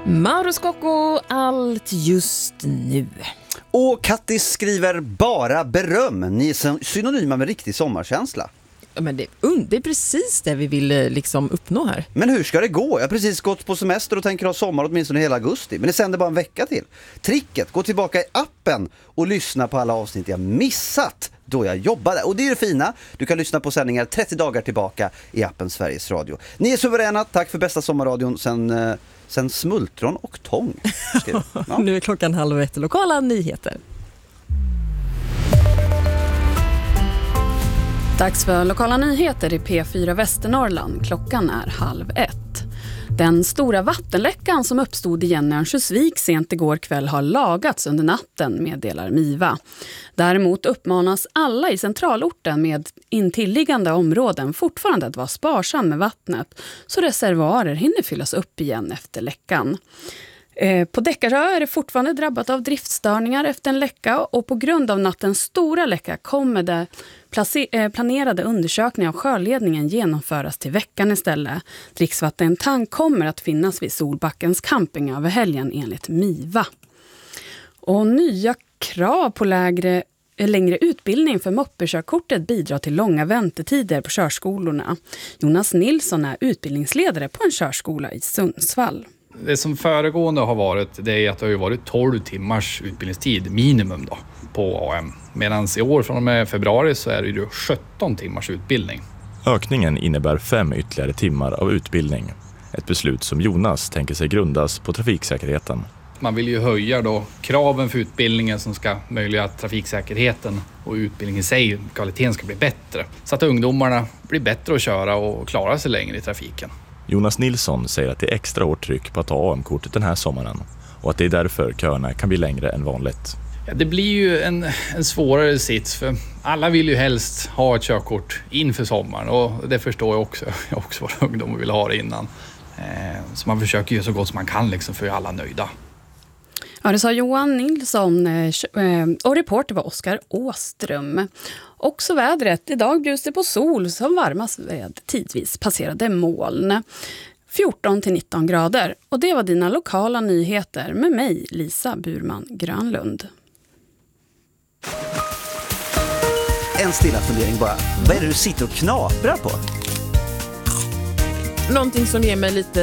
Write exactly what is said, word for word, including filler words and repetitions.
Mauro Scocco, allt just nu. Och Kattis skriver bara beröm. Ni är synonyma med riktig sommarkänsla. Men det, det är precis det vi vill liksom uppnå här. Men hur ska det gå? Jag har precis gått på semester och tänker ha sommar åtminstone hela augusti. Men det sänder bara en vecka till. Tricket, gå tillbaka i appen och lyssna på alla avsnitt jag missat då jag jobbade. Och det är det fina. Du kan lyssna på sändningar trettio dagar tillbaka i appen Sveriges Radio. Ni är suveräna. Tack för bästa sommarradion sen, sen smultron och tång. Ja. Nu är klockan halv ett. Lokala nyheter. Dags för lokala nyheter i P fyra Västernorrland. Klockan är halv ett. Den stora vattenläckan som uppstod igen när Örnsköldsvik sent igår kväll har lagats under natten, meddelar Miva. Däremot uppmanas alla i centralorten med intilliggande områden fortfarande att vara sparsam med vattnet så reservoarer hinner fyllas upp igen efter läckan. På Däckarö är det fortfarande drabbat av driftstörningar efter en läcka och på grund av nattens stora läcka kommer det planerade undersökningar av sjöledningen genomföras till veckan istället. Dricksvattentank kommer att finnas vid Solbackens camping över helgen enligt Miva. Och nya krav på lägre längre utbildning för moppekörkortet bidrar till långa väntetider på körskolorna. Jonas Nilsson är utbildningsledare på en körskola i Sundsvall. Det som föregående har varit, det är att det har varit tolv timmars utbildningstid minimum då, på A M. Medan i år från och med februari så är det ju sjutton timmars utbildning. Ökningen innebär fem ytterligare timmar av utbildning. Ett beslut som Jonas tänker sig grundas på trafiksäkerheten. Man vill ju höja då kraven för utbildningen som ska möjliggöra trafiksäkerheten och utbildningen i sig, kvaliteten ska bli bättre. Så att ungdomarna blir bättre att köra och klara sig längre i trafiken. Jonas Nilsson säger att det är extra hårt tryck på att ta A M-kortet den här sommaren och att det är därför köerna kan bli längre än vanligt. Ja, det blir ju en, en svårare sits för alla vill ju helst ha ett körkort inför sommaren och det förstår jag också. Jag har också varit ungdom och vill ha det innan. Eh, så man försöker ju så gott som man kan liksom för alla nöjda. Ja, det sa Johan Nilsson och reporter var Oskar Åström. Också vädret. Idag bjuds det på sol som varmas med tidvis passerade moln. fjorton till nitton grader. Och det var dina lokala nyheter med mig, Lisa Burman Grönlund. En stilla fundering bara. Vad är det du sitter och knaprar på? Någonting som ger mig lite